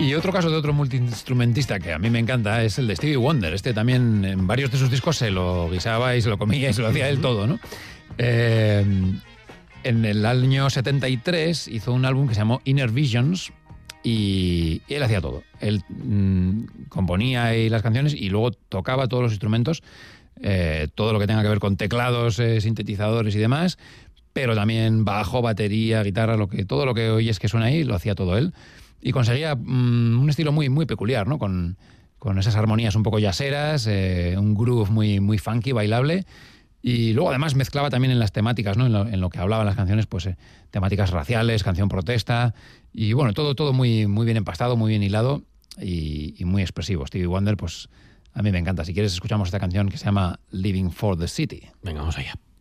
Y otro caso de otro multiinstrumentista que a mí me encanta es el de Stevie Wonder. Este también en varios de sus discos se lo guisaba y se lo comía y se lo hacía él todo, ¿no? En el año 73 hizo un álbum que se llamó Inner Visions y él hacía todo. Él componía ahí las canciones y luego tocaba todos los instrumentos, todo lo que tenga que ver con teclados, sintetizadores y demás, pero también bajo, batería, guitarra, todo lo que oyes que suena ahí lo hacía todo él. Y conseguía un estilo muy, muy peculiar, ¿no? Con esas armonías un poco jazzeras, un groove muy, muy funky, bailable. Y luego además mezclaba también en las temáticas, ¿no? En lo que hablaban las canciones, pues temáticas raciales, canción protesta. Y bueno, todo muy, muy bien empastado, muy bien hilado y muy expresivo. Stevie Wonder, pues a mí me encanta. Si quieres, escuchamos esta canción que se llama Living for the City. Venga, vamos allá.